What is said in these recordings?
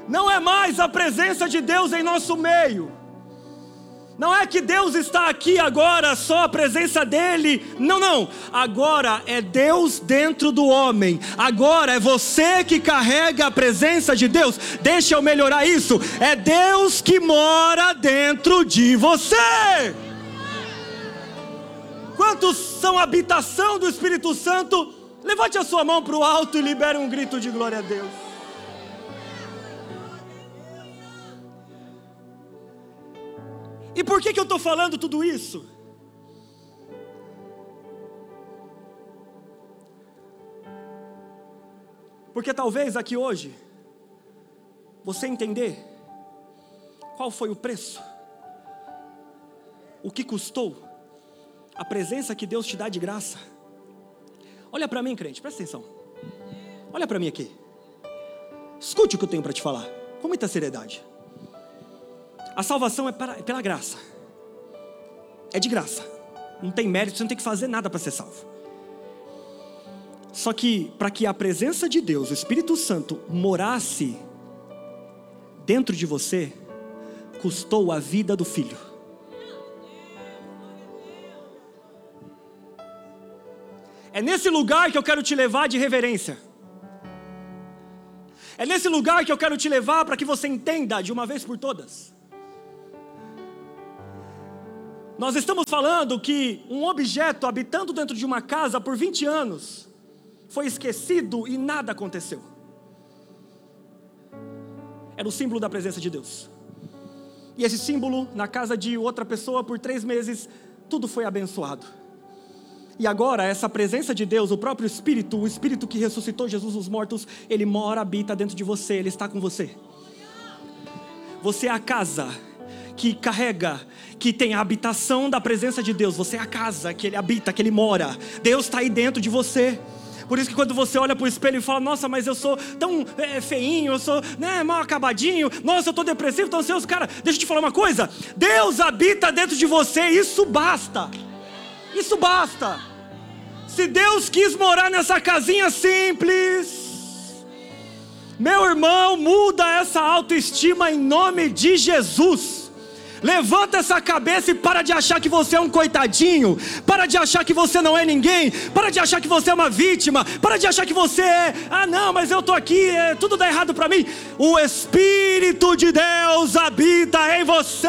Não é mais a presença de Deus em nosso meio. Não é que Deus está aqui agora, só a presença dEle. Não. Agora é Deus dentro do homem. Agora é você que carrega a presença de Deus. Deixa eu melhorar isso. É Deus que mora dentro de você. Quantos são habitação do Espírito Santo? Levante a sua mão para o alto e libere um grito de glória a Deus. E por que eu estou falando tudo isso? Porque talvez aqui hoje, você entender qual foi o preço, o que custou, a presença que Deus te dá de graça. Olha para mim, crente, presta atenção. Olha para mim aqui. Escute o que eu tenho para te falar, com muita seriedade. A salvação é pela graça. É de graça. Não tem mérito, você não tem que fazer nada para ser salvo. Só que para que a presença de Deus, o Espírito Santo, morasse dentro de você, custou a vida do Filho. É nesse lugar que eu quero te levar de reverência. É nesse lugar que eu quero te levar para que você entenda de uma vez por todas. Nós estamos falando que um objeto habitando dentro de uma casa por 20 anos foi esquecido e nada aconteceu. Era o símbolo da presença de Deus. E esse símbolo, na casa de outra pessoa, por 3 meses, tudo foi abençoado. E agora, essa presença de Deus, o próprio Espírito, o Espírito que ressuscitou Jesus dos mortos, ele mora, habita dentro de você, ele está com você. Você é a casa que carrega, que tem a habitação da presença de Deus. Você é a casa que ele habita, que ele mora. Deus está aí dentro de você. Por isso que quando você olha para o espelho e fala: nossa, mas eu sou tão feinho, eu sou mal acabadinho, nossa, eu estou depressivo, então seus cara, deixa eu te falar uma coisa. Deus habita dentro de você, isso basta. Isso basta. Se Deus quis morar nessa casinha simples, meu irmão, muda essa autoestima em nome de Jesus. Levanta essa cabeça e para de achar que você é um coitadinho. Para de achar que você não é ninguém. Para de achar que você é uma vítima. Para de achar que você é: ah não, mas eu estou aqui, tudo dá errado para mim. O Espírito de Deus habita em você.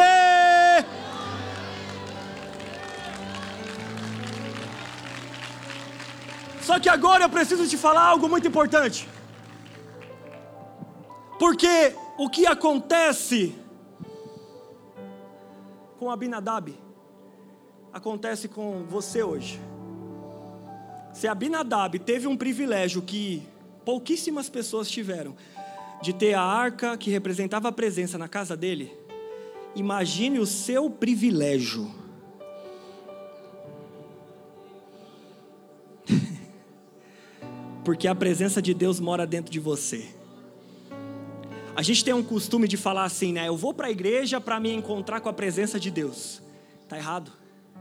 Só que agora eu preciso te falar algo muito importante. Porque o que acontece com Abinadab acontece com você hoje. Se Abinadab teve um privilégio que pouquíssimas pessoas tiveram, de ter a arca que representava a presença na casa dele, imagine o seu privilégio. Porque a presença de Deus mora dentro de você. A gente tem um costume de falar assim, né? Eu vou para a igreja para me encontrar com a presença de Deus. Está errado.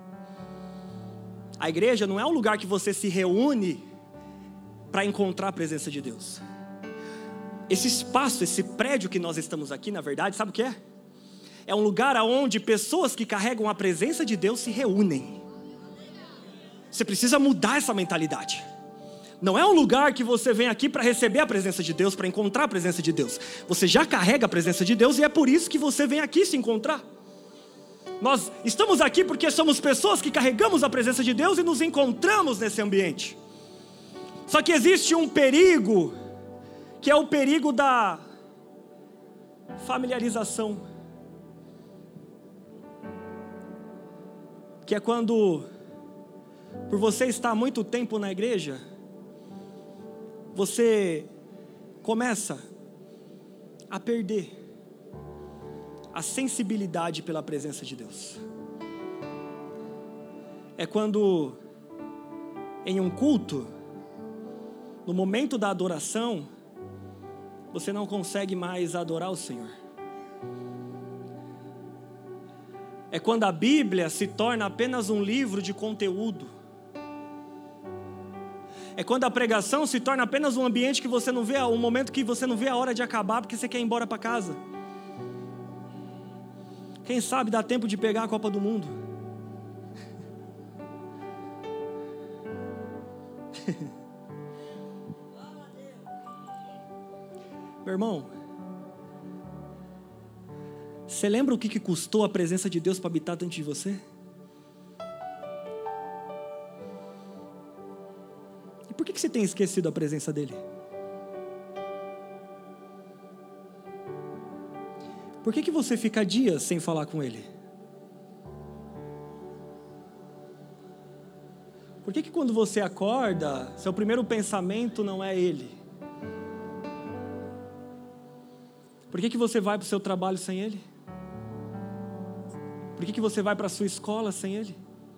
A igreja não é um lugar que você se reúne para encontrar a presença de Deus. Esse espaço, esse prédio que nós estamos aqui, na verdade, sabe o que é? É um lugar onde pessoas que carregam a presença de Deus se reúnem. Você precisa mudar essa mentalidade. Não é um lugar que você vem aqui para receber a presença de Deus, para encontrar a presença de Deus. Você já carrega a presença de Deus e é por isso que você vem aqui se encontrar. Nós estamos aqui porque somos pessoas que carregamos a presença de Deus e nos encontramos nesse ambiente. Só que existe um perigo, que é o perigo da familiarização. Que é quando, por você estar muito tempo na igreja, você começa a perder a sensibilidade pela presença de Deus. É quando, em um culto, no momento da adoração, você não consegue mais adorar o Senhor. É quando a Bíblia se torna apenas um livro de conteúdo. É quando a pregação se torna apenas um ambiente que você não vê, um momento que você não vê a hora de acabar porque você quer ir embora para casa. Quem sabe dá tempo de pegar a Copa do Mundo. Meu irmão, você lembra o que custou a presença de Deus para habitar dentro de você? E por que você tem esquecido a presença dele? Por que você fica dias sem falar com ele? Por que quando você acorda, seu primeiro pensamento não é ele? Por que você vai para o seu trabalho sem ele? Por que você vai para a sua escola sem ele?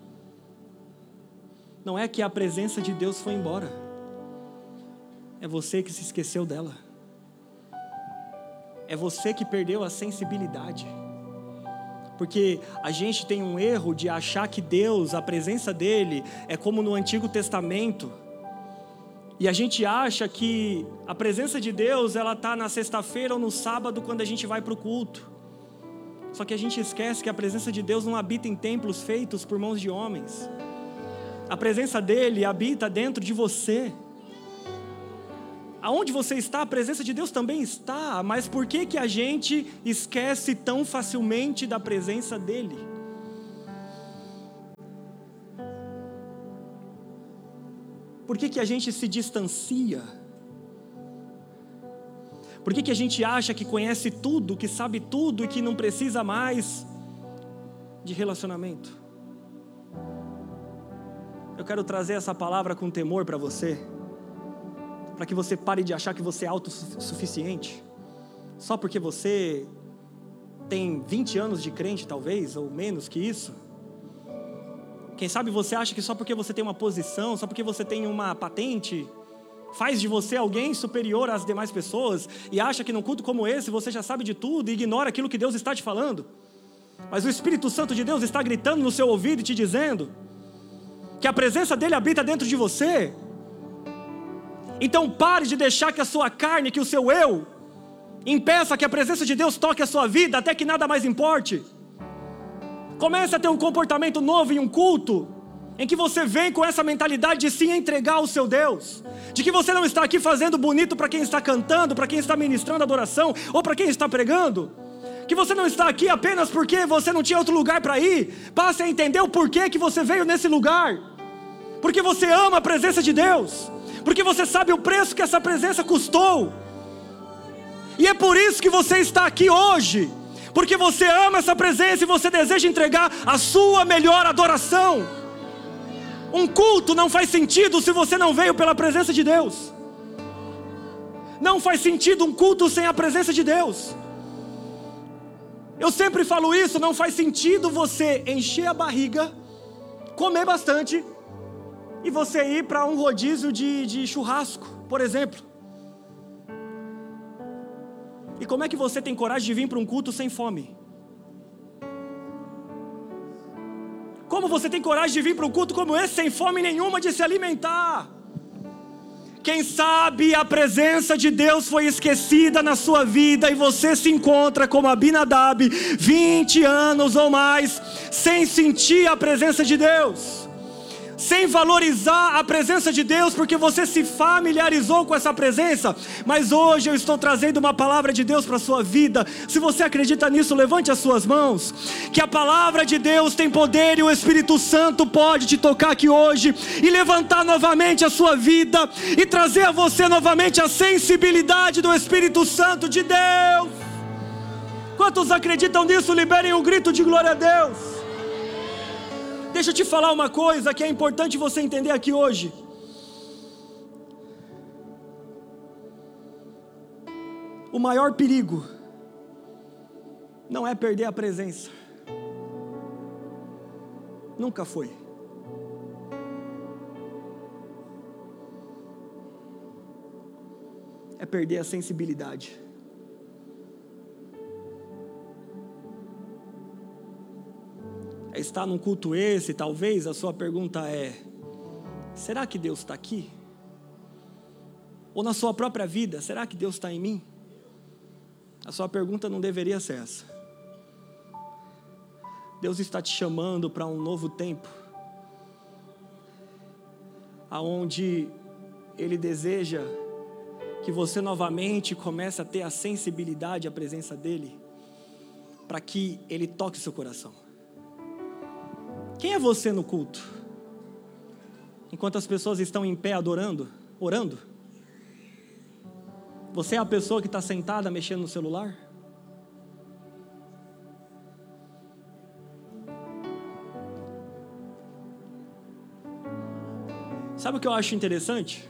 Não é que a presença de Deus foi embora. É você que se esqueceu dela. É você que perdeu a sensibilidade. Porque a gente tem um erro de achar que Deus, a presença dele, é como no Antigo Testamento. E a gente acha que a presença de Deus, ela está na sexta-feira ou no sábado, quando a gente vai para o culto. Só que a gente esquece que a presença de Deus não habita em templos feitos por mãos de homens. A presença dele habita dentro de você. Aonde você está, a presença de Deus também está. Mas por que a gente esquece tão facilmente da presença dele? Por que a gente se distancia? Por que a gente acha que conhece tudo, que sabe tudo e que não precisa mais de relacionamento? Eu quero trazer essa palavra com temor para você, para que você pare de achar que você é autossuficiente, só porque você tem 20 anos de crente, talvez, ou menos que isso. Quem sabe você acha que só porque você tem uma posição, só porque você tem uma patente, faz de você alguém superior às demais pessoas, e acha que num culto como esse você já sabe de tudo e ignora aquilo que Deus está te falando. Mas o Espírito Santo de Deus está gritando no seu ouvido e te dizendo que a presença dele habita dentro de você. Então pare de deixar que a sua carne, que o seu eu, impeça que a presença de Deus toque a sua vida até que nada mais importe. Comece a ter um comportamento novo em um culto, em que você vem com essa mentalidade de se entregar ao seu Deus, de que você não está aqui fazendo bonito para quem está cantando, para quem está ministrando adoração, ou para quem está pregando, que você não está aqui apenas porque você não tinha outro lugar para ir. Passe a entender o porquê que você veio nesse lugar, porque você ama a presença de Deus, porque você sabe o preço que essa presença custou, e é por isso que você está aqui hoje, porque você ama essa presença e você deseja entregar a sua melhor adoração. Um culto não faz sentido se você não veio pela presença de Deus. Não faz sentido um culto sem a presença de Deus. Eu sempre falo isso, não faz sentido você encher a barriga, comer bastante, e você ir para um rodízio de churrasco, por exemplo. E como é que você tem coragem de vir para um culto sem fome? Como você tem coragem de vir para um culto como esse sem fome nenhuma de se alimentar? Quem sabe a presença de Deus foi esquecida na sua vida e você se encontra como Abinadab, 20 anos ou mais, sem sentir a presença de Deus, sem valorizar a presença de Deus, porque você se familiarizou com essa presença. Mas hoje eu estou trazendo uma palavra de Deus para a sua vida. Se você acredita nisso, levante as suas mãos, que a palavra de Deus tem poder e o Espírito Santo pode te tocar aqui hoje e levantar novamente a sua vida e trazer a você novamente a sensibilidade do Espírito Santo de Deus. Quantos acreditam nisso? Liberem o grito de glória a Deus. Deixa eu te falar uma coisa que é importante você entender aqui hoje. O maior perigo não é perder a presença. Nunca foi. É perder a sensibilidade. É estar num culto esse, talvez a sua pergunta é: será que Deus está aqui? Ou na sua própria vida, será que Deus está em mim? A sua pergunta não deveria ser essa. Deus está te chamando para um novo tempo, aonde Ele deseja que você novamente comece a ter a sensibilidade à presença dEle, para que Ele toque seu coração. Quem é você no culto? Enquanto as pessoas estão em pé adorando, orando? Você é a pessoa que está sentada mexendo no celular? Sabe o que eu acho interessante?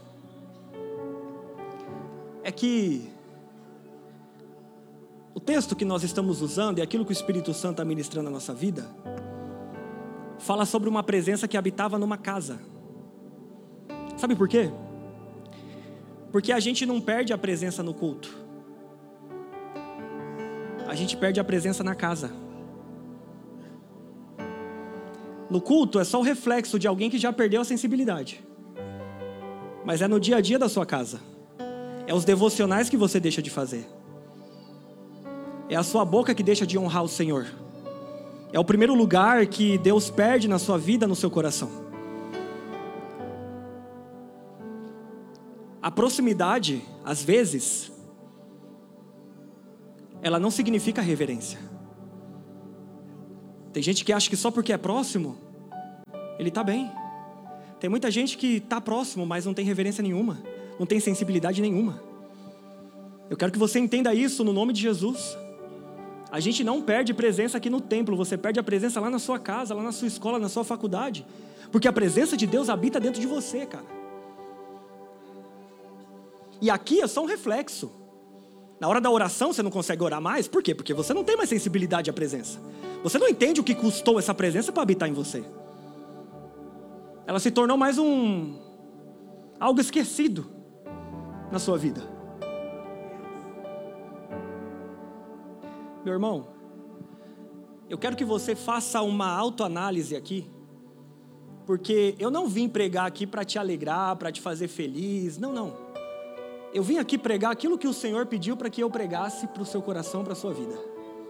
É que o texto que nós estamos usando e aquilo que o Espírito Santo está ministrando na nossa vida fala sobre uma presença que habitava numa casa. Sabe por quê? Porque a gente não perde a presença no culto. A gente perde a presença na casa. No culto é só o reflexo de alguém que já perdeu a sensibilidade. Mas é no dia a dia da sua casa. É os devocionais que você deixa de fazer. É a sua boca que deixa de honrar o Senhor. É o primeiro lugar que Deus perde na sua vida, no seu coração. A proximidade, às vezes, ela não significa reverência. Tem gente que acha que só porque é próximo, ele está bem. Tem muita gente que está próximo, mas não tem reverência nenhuma, não tem sensibilidade nenhuma. Eu quero que você entenda isso no nome de Jesus. A gente não perde presença aqui no templo, você perde a presença lá na sua casa, lá na sua escola, na sua faculdade, porque a presença de Deus habita dentro de você, cara. E aqui é só um reflexo. Na hora da oração você não consegue orar mais, por quê? Porque você não tem mais sensibilidade à presença. Você não entende o que custou essa presença para habitar em você. Ela se tornou mais algo esquecido na sua vida. Meu irmão, eu quero que você faça uma autoanálise aqui, porque eu não vim pregar aqui para te alegrar, para te fazer feliz, não. Eu vim aqui pregar aquilo que o Senhor pediu para que eu pregasse para o seu coração, para a sua vida.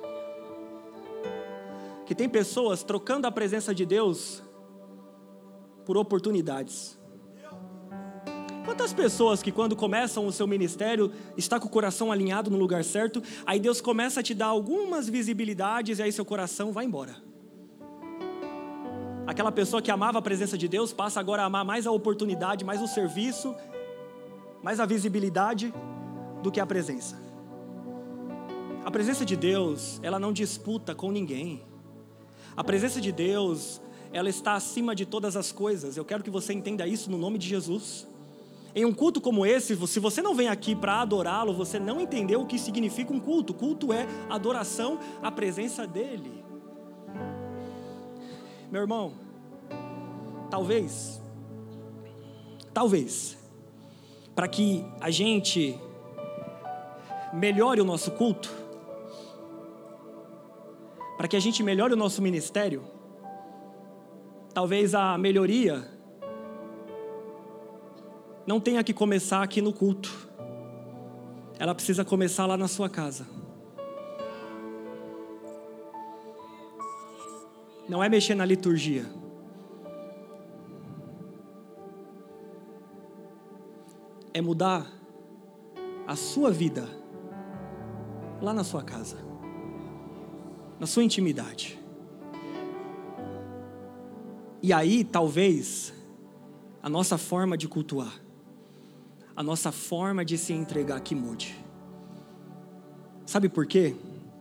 Que tem pessoas trocando a presença de Deus por oportunidades. Quantas pessoas que quando começam o seu ministério, está com o coração alinhado no lugar certo, aí Deus começa a te dar algumas visibilidades e aí seu coração vai embora. Aquela pessoa que amava a presença de Deus passa agora a amar mais a oportunidade, mais o serviço, mais a visibilidade do que a presença. A presença de Deus, ela não disputa com ninguém. A presença de Deus, ela está acima de todas as coisas. Eu quero que você entenda isso no nome de Jesus. Em um culto como esse, se você não vem aqui para adorá-lo, você não entendeu o que significa um culto. Culto é adoração à presença dEle. Meu irmão, talvez, para que a gente melhore o nosso culto, para que a gente melhore o nosso ministério, talvez a melhoria não tenha que começar aqui no culto. Ela precisa começar lá na sua casa. Não é mexer na liturgia. É mudar a sua vida lá na sua casa, na sua intimidade. E aí, talvez, a nossa forma de cultuar, a nossa forma de se entregar que mude. Sabe por quê?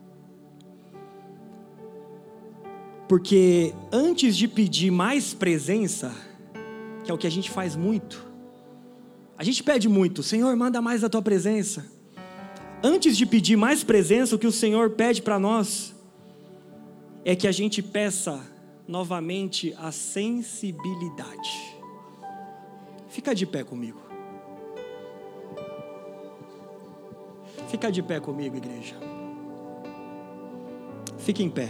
Porque antes de pedir mais presença, que é o que a gente faz muito, a gente pede muito, Senhor, manda mais da tua presença. Antes de pedir mais presença, o que o Senhor pede para nós é que a gente peça novamente a sensibilidade. Fica de pé comigo. Fica de pé comigo, igreja. Fique em pé.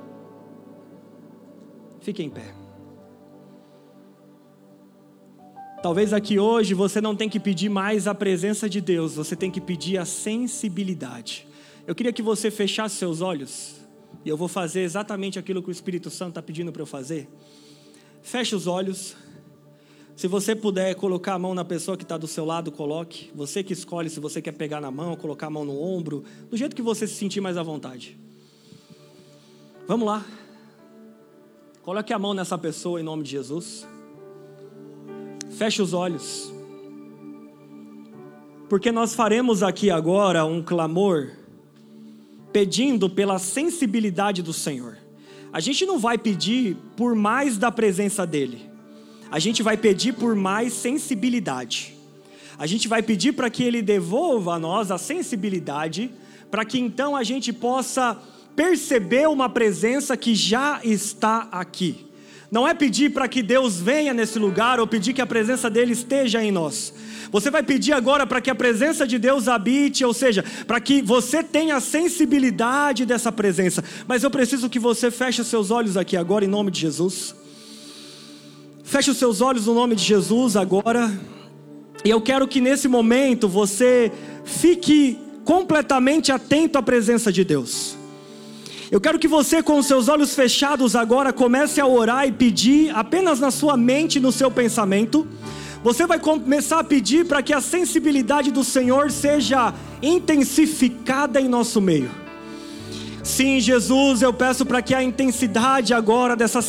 Fique em pé. Talvez aqui hoje você não tem que pedir mais a presença de Deus, você tem que pedir a sensibilidade. Eu queria que você fechasse seus olhos, e eu vou fazer exatamente aquilo que o Espírito Santo está pedindo para eu fazer. Feche os olhos. Se você puder colocar a mão na pessoa que está do seu lado, coloque. Você que escolhe se você quer pegar na mão, colocar a mão no ombro, do jeito que você se sentir mais à vontade. Vamos lá. Coloque a mão nessa pessoa em nome de Jesus. Feche os olhos. Porque nós faremos aqui agora um clamor, pedindo pela sensibilidade do Senhor. A gente não vai pedir por mais da presença dEle. A gente vai pedir por mais sensibilidade. A gente vai pedir para que Ele devolva a nós a sensibilidade, para que então a gente possa perceber uma presença que já está aqui. Não é pedir para que Deus venha nesse lugar ou pedir que a presença dEle esteja em nós. Você vai pedir agora para que a presença de Deus habite, ou seja, para que você tenha a sensibilidade dessa presença. Mas eu preciso que você feche seus olhos aqui agora em nome de Jesus. Feche os seus olhos no nome de Jesus agora. E eu quero que nesse momento você fique completamente atento à presença de Deus. Eu quero que você, com os seus olhos fechados agora, comece a orar e pedir apenas na sua mente, no seu pensamento. Você vai começar a pedir para que a sensibilidade do Senhor seja intensificada em nosso meio. Sim, Jesus, eu peço para que a intensidade agora dessa